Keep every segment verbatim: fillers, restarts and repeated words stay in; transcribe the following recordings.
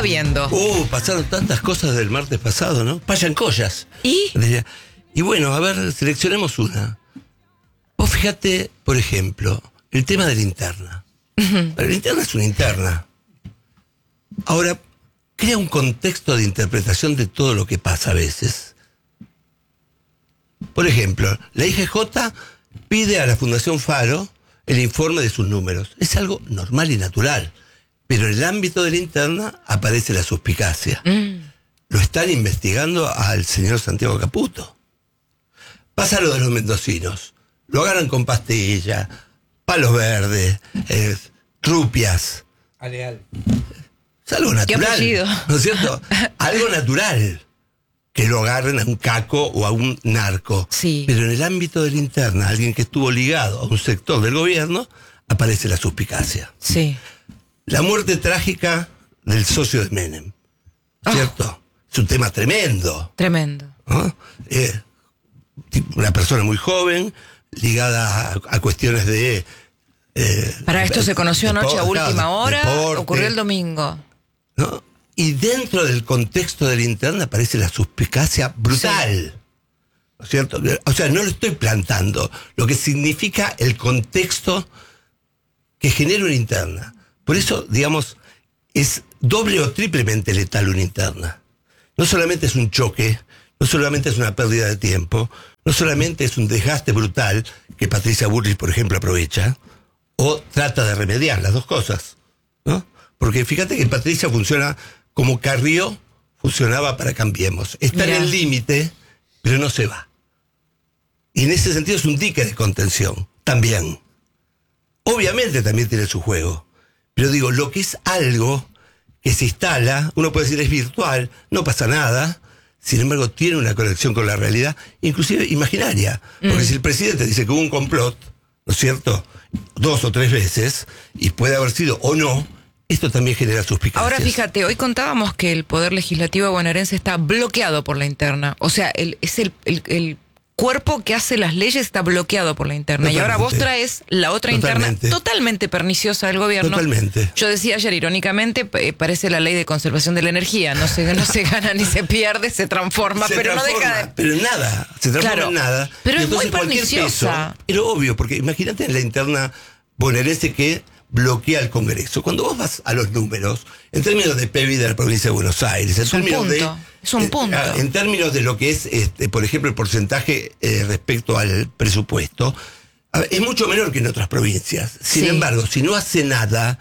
viendo? Uh, pasaron tantas cosas del martes pasado, ¿no? Payan collas. ¿Y? Y bueno, a ver, seleccionemos una. Vos fíjate, por ejemplo, el tema de la interna. Uh-huh. La interna es una interna. Ahora, crea un contexto de interpretación de todo lo que pasa a veces. Por ejemplo, la I G J pide a la Fundación Faro el informe de sus números. Es algo normal y natural. Pero en el ámbito de la interna aparece la suspicacia. Mm. Lo están investigando al señor Santiago Caputo. Pasa lo de los mendocinos. Lo agarran con pastilla, palos verdes, eh, trupias. Aleal. Es algo natural. ¿No es cierto? Algo natural. Que lo agarren a un caco o a un narco. Sí. Pero en el ámbito de la interna, alguien que estuvo ligado a un sector del gobierno, aparece la suspicacia. Sí. La muerte trágica del socio de Menem, ¿cierto? Oh. Es un tema tremendo. Tremendo. ¿No? Eh, una persona muy joven, ligada a, a cuestiones de... Eh, Para esto se conoció de, anoche de, a última hora, deporte, ocurrió el domingo. ¿No? Y dentro del contexto de la interna aparece la suspicacia brutal. Sí. ¿No es cierto? O sea, no lo estoy plantando. Lo que significa el contexto que genera una interna. Por eso, digamos, es doble o triplemente letal una interna. No solamente es un choque, no solamente es una pérdida de tiempo, no solamente es un desgaste brutal que Patricia Bullrich, por ejemplo, aprovecha, o trata de remediar las dos cosas, ¿no? Porque fíjate que Patricia funciona como Carrió funcionaba para Cambiemos. Está Mirá. en el límite, pero no se va. Y en ese sentido es un dique de contención, también. Obviamente también tiene su juego. Pero digo, lo que es algo que se instala, uno puede decir es virtual, no pasa nada, sin embargo tiene una conexión con la realidad, inclusive imaginaria. Porque mm. si el presidente dice que hubo un complot, ¿no es cierto?, dos o tres veces, y puede haber sido o no, esto también genera suspicacias. Ahora fíjate, hoy contábamos que el Poder Legislativo bonaerense está bloqueado por la interna. O sea, el, es el... el, el cuerpo que hace las leyes está bloqueado por la interna. Totalmente. Y ahora vos traes la otra Totalmente. interna totalmente perniciosa del gobierno. Totalmente. Yo decía ayer, irónicamente, eh, parece la ley de conservación de la energía. No se, no se gana ni se pierde, se transforma, se pero transforma, no deja de... Pero en nada, se transforma claro, en nada. Pero y es muy perniciosa. Peso, pero obvio, porque imagínate en la interna bonaerense que bloquea el Congreso. Cuando vos vas a los números, en términos de P I B de la provincia de Buenos Aires, en es términos un punto, de... Es un punto. Eh, en términos de lo que es, este, por ejemplo, el porcentaje eh, respecto al presupuesto, ver, es mucho menor que en otras provincias. Sin sí. embargo, si no hace nada,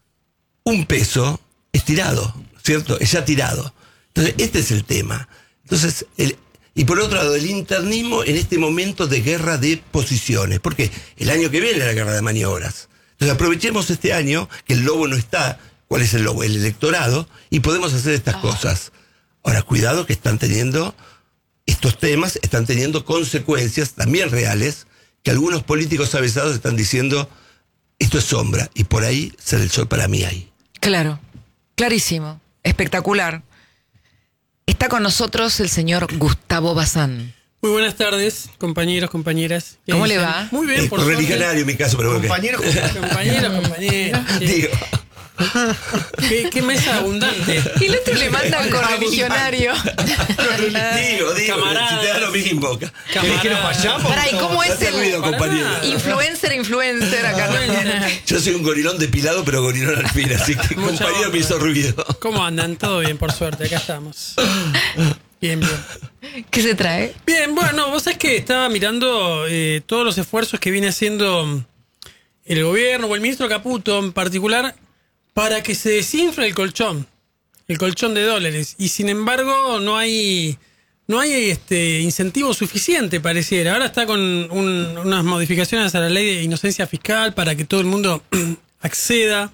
un peso es tirado, ¿cierto? Es ya tirado. Entonces, este es el tema. Entonces, el, y por otro lado, el internismo en este momento de guerra de posiciones. Porque el año que viene es la guerra de maniobras. Entonces, aprovechemos este año que el lobo no está. ¿Cuál es el lobo? El electorado. Y podemos hacer estas oh. cosas. Ahora, cuidado que están teniendo, estos temas están teniendo consecuencias también reales, que algunos políticos avesados están diciendo, esto es sombra, y por ahí sale el sol para mí ahí. Claro, clarísimo, espectacular. Está con nosotros el señor Gustavo Bazán. Muy buenas tardes, compañeros, compañeras. ¿Cómo le va? Muy bien, es por suerte. Religionario en mi caso, pero compañeros, compañeros, compañeros, compañeras. Digo... ¿Qué, qué mesa abundante. Y el otro le mandan con religionario. Digo, digo, Camaradas. si te da lo mismo. ¿Querés que nos vayamos? Pará, ¿y cómo es el ruido, compañero? influencer, influencer acá? Yo soy un gorilón depilado, pero gorilón al fin, así que Mucha compañero onda. me hizo ruido. ¿Cómo andan? Todo bien, por suerte, acá estamos. Bien, bien. ¿Qué se trae? Bien, bueno, vos sabés que estaba mirando eh, todos los esfuerzos que viene haciendo el gobierno, o el ministro Caputo en particular, para que se desinfle el colchón, el colchón de dólares. Y sin embargo, no hay no hay este incentivo suficiente, pareciera. Ahora está con un, unas modificaciones a la ley de inocencia fiscal para que todo el mundo acceda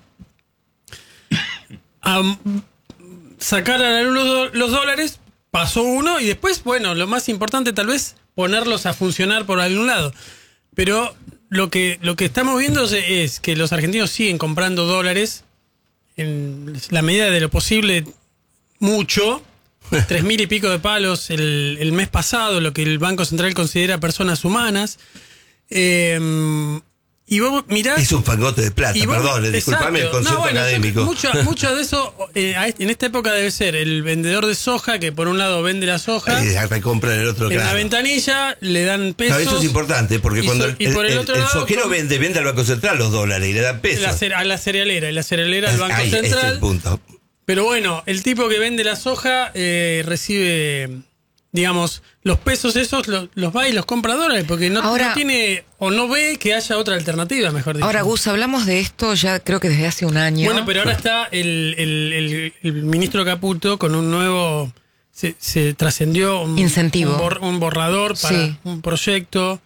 a sacar a la luz los dólares. Pasó uno y después, bueno, lo más importante tal vez, ponerlos a funcionar por algún lado. Pero lo que, lo que estamos viendo es que los argentinos siguen comprando dólares en la medida de lo posible, mucho, tres mil y pico de palos el, el mes pasado, lo que el Banco Central considera personas humanas. Eh, Y vos mirás... Es un fangote de plata, vos, perdón, disculpame el concepto no, bueno, académico. Mucho, mucho de eso, eh, en esta época debe ser el vendedor de soja, que por un lado vende la soja. Y recompra el otro, en claro. la ventanilla le dan pesos. No, eso es importante, porque cuando so, el, el, el, el sojero con, vende, vende al Banco Central los dólares y le dan pesos. La, a la cerealera, y la cerealera al Banco Ahí, Central. Este es el punto. Pero bueno, el tipo que vende la soja eh, recibe... digamos, los pesos esos los, los va y los compra dólares, porque no, ahora, no tiene o no ve que haya otra alternativa, mejor dicho. Ahora, Gus, hablamos de esto ya creo que desde hace un año. Bueno, pero ahora está el, el, el, el ministro Caputo con un nuevo... Se, se trascendió un, incentivo. Un, bor, un borrador para sí. un proyecto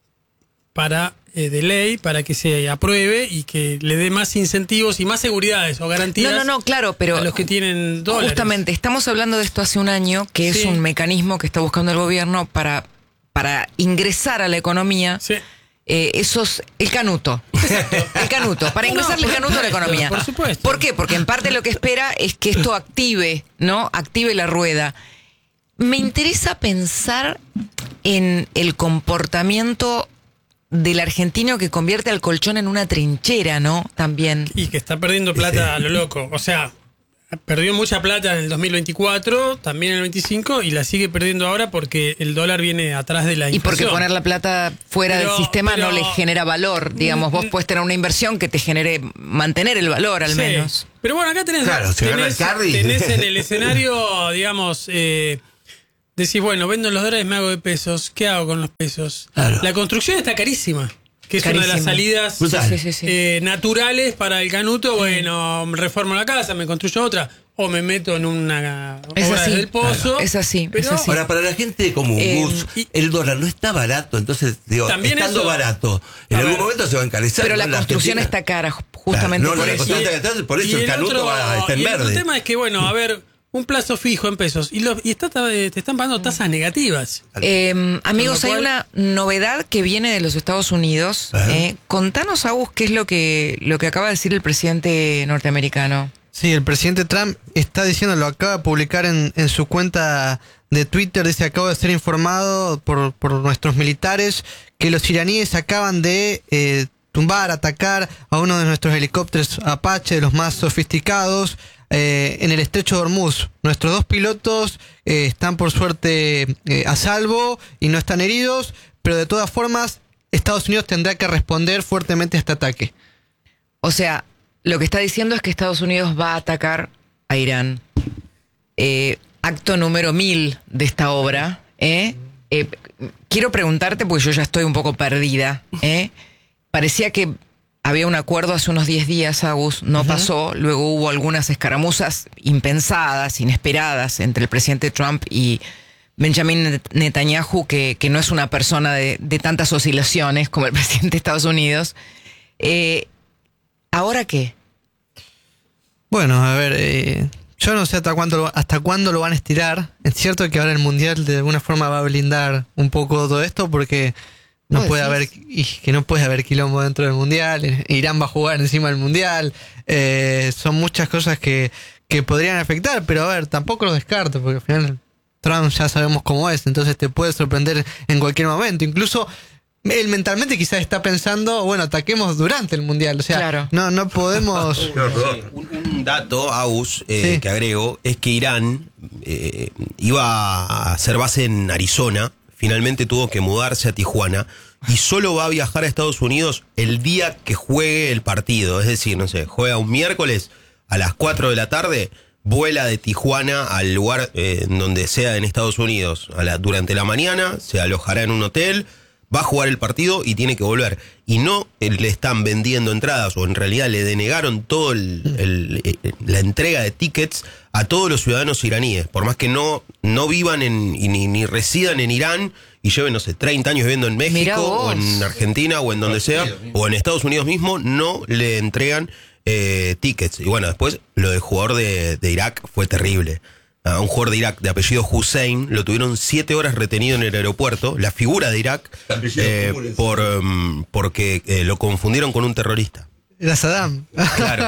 para eh, de ley para que se apruebe y que le dé más incentivos y más seguridades o garantías no, no, no, claro, pero a los que tienen dólares. Justamente, estamos hablando de esto hace un año, que es sí. un mecanismo que está buscando el gobierno para, para ingresar a la economía. Sí. Eh, esos, el canuto. Exacto. El canuto, para ingresarle no, el canuto a la economía. Por supuesto. ¿Por qué? Porque en parte lo que espera es que esto active, ¿no? Active la rueda. Me interesa pensar en el comportamiento del argentino que convierte al colchón en una trinchera, ¿no? También. Y que está perdiendo plata a lo loco. O sea, perdió mucha plata en el dos mil veinticuatro, también en el veinticinco, y la sigue perdiendo ahora porque el dólar viene atrás de la inflación. Y porque poner la plata fuera pero, del sistema pero, no le genera valor. Digamos, vos puedes tener una inversión que te genere mantener el valor, al sí. menos. Pero bueno, acá tenés, claro, tenés, tenés en el escenario, digamos... Eh, decís, bueno, vendo los dólares, me hago de pesos. ¿Qué hago con los pesos? Claro. La construcción está carísima, que es carísima. Una de las salidas sí, sí, sí. Eh, naturales para el canuto. Bueno, reformo la casa, me construyo otra, o me meto en una es obra así. del pozo. Claro. Es así, pero, es así. Ahora, para la gente como eh, Gus, el dólar no está barato, entonces, digo, estando eso, barato, en algún ver, momento se va a encarecer. Pero ¿no? la construcción la está cara, justamente claro, no, por, no, eso. La construcción está cara, por eso el, el canuto otro, va a estar en verde. El tema es que, bueno, a ver... un plazo fijo en pesos y, lo, y está, te están pagando tasas negativas. Eh, amigos, cual... hay una novedad que viene de los Estados Unidos. Eh, contanos, Agus, qué es lo que, lo que acaba de decir el presidente norteamericano. Sí, el presidente Trump está diciendo, lo acaba de publicar en, en su cuenta de Twitter, dice: acabo de ser informado por, por nuestros militares que los iraníes acaban de... Eh, tumbar, atacar a uno de nuestros helicópteros Apache, de los más sofisticados, eh, en el estrecho de Hormuz. Nuestros dos pilotos eh, están por suerte eh, a salvo y no están heridos, pero de todas formas Estados Unidos tendrá que responder fuertemente a este ataque. O sea, lo que está diciendo es que Estados Unidos va a atacar a Irán. Eh, acto número mil de esta obra. ¿eh? Eh, quiero preguntarte, porque yo ya estoy un poco perdida, ¿eh? Parecía que había un acuerdo hace unos diez días, Agus, no uh-huh. pasó. Luego hubo algunas escaramuzas impensadas, inesperadas, entre el presidente Trump y Benjamin Netanyahu, que, que no es una persona de, de tantas oscilaciones como el presidente de Estados Unidos. Eh, ¿Ahora qué? Bueno, a ver, eh, yo no sé hasta cuándo, hasta cuándo lo van a estirar. Es cierto que ahora el Mundial de alguna forma va a blindar un poco todo esto, porque... No puede haber, y que no puede haber quilombo dentro del Mundial. Irán va a jugar encima del Mundial. Eh, son muchas cosas que, que podrían afectar, pero a ver, tampoco lo descarto, porque al final Trump ya sabemos cómo es, entonces te puede sorprender en cualquier momento. Incluso él mentalmente quizás está pensando, bueno, ataquemos durante el Mundial. O sea, claro. no, no podemos... un, un dato, Agus, eh, sí. que agrego, es que Irán eh, iba a hacer base en Arizona. Finalmente tuvo que mudarse a Tijuana y solo va a viajar a Estados Unidos el día que juegue el partido. Es decir, no sé, juega un miércoles a las cuatro de la tarde, vuela de Tijuana al lugar eh, donde sea en Estados Unidos. A la, durante la mañana se alojará en un hotel, va a jugar el partido y tiene que volver. Y no eh, le están vendiendo entradas, o en realidad le denegaron todo el, el, el, la entrega de tickets a todos los ciudadanos iraníes, por más que no, no vivan en, ni, ni residan en Irán y lleven, no sé, treinta años viviendo en México o en Argentina o en donde sea, o en Estados Unidos mismo, no le entregan eh, tickets. Y bueno, después lo del jugador de, de Irak fue terrible. A un jugador de Irak de apellido Hussein lo tuvieron siete horas retenido en el aeropuerto, la figura de Irak, eh, por um, porque eh, lo confundieron con un terrorista. Era Saddam. Claro.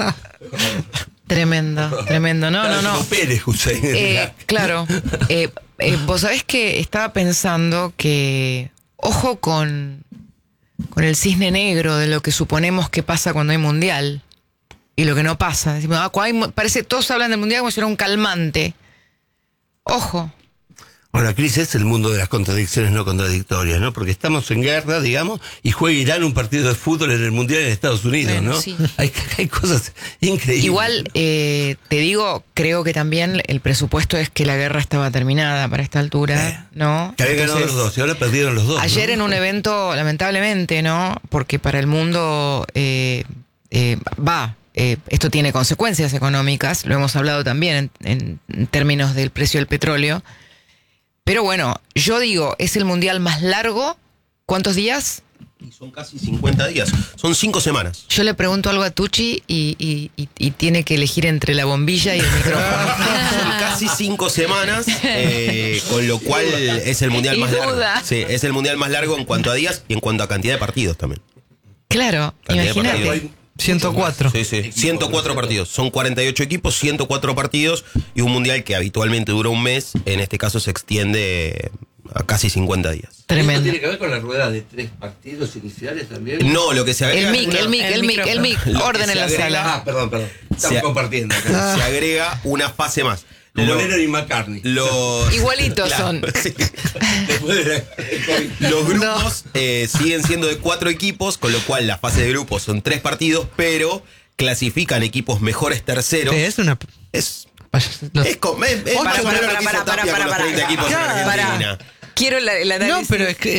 Tremendo, tremendo. No, no, no. Pérez Hussein. Eh, claro. Eh, eh, vos sabés que estaba pensando que, ojo con, con el cisne negro de lo que suponemos que pasa cuando hay mundial y lo que no pasa. Decimos, ah, cuando hay, parece todos hablan del mundial como si era un calmante. Ojo. Ahora, Cris, es el mundo de las contradicciones no contradictorias, ¿no? Porque estamos en guerra, digamos, y juega Irán un partido de fútbol en el Mundial en Estados Unidos, Bueno, ¿no? sí. Hay, hay cosas increíbles. Igual, eh, te digo, creo que también el presupuesto es que la guerra estaba terminada para esta altura, Eh, ¿no? Que habían ganado Entonces, los dos y ahora perdieron los dos. ayer ¿no? en un evento, lamentablemente, ¿no? Porque para el mundo eh, eh, va, eh, esto tiene consecuencias económicas, lo hemos hablado también en, en términos del precio del petróleo. Pero bueno, yo digo, es el mundial más largo. ¿Cuántos días? Y son casi cincuenta días. Son cinco semanas. Yo le pregunto algo a Tucci y, y, y, y tiene que elegir entre la bombilla y el micrófono. Son casi cinco semanas, eh, con lo cual es el mundial Y más largo. duda. Sí, es el mundial más largo en cuanto a días y en cuanto a cantidad de partidos también. Claro, Cantidad de imagínate. partidos. ciento cuatro. Sí, sí. ciento cuatro partidos. Son cuarenta y ocho equipos, ciento cuatro partidos y un mundial que habitualmente dura un mes, en este caso se extiende a casi cincuenta días. ¿Esto Tremendo. tiene que ver con la rueda de tres partidos iniciales también? No, lo que se agrega El es mic, una- el mic, el mic, el mic. Lo que Orden se en la agrega- sala. Ah, perdón, perdón. Estamos Se- compartiendo acá. se agrega una fase más. Como Lo- Lennon y McCartney. los, Igualitos son. sí. Después de la- del COVID. Los grupos eh, siguen siendo de cuatro equipos, con lo cual la fase de grupos son tres partidos, pero clasifican equipos mejores terceros. Sí, es una. Es, los- es, com- es, es Ocho, más o para, menos lo para, que hizo para, Tapia para, con los para, treinta para. equipos en Para. Argentina. Quiero el, el análisis. no, pero es que